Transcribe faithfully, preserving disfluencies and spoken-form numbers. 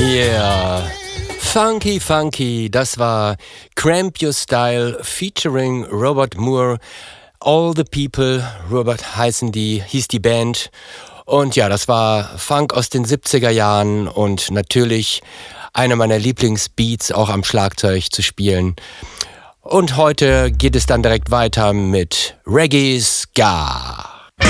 Yeah, funky, funky, das war Cramp Your Style featuring Robert Moore. All the People, Robert heißen die, hieß die Band. Und ja, das war Funk aus den siebziger Jahren und natürlich einer meiner Lieblingsbeats auch am Schlagzeug zu spielen. Und heute geht es dann direkt weiter mit Reggae Ska.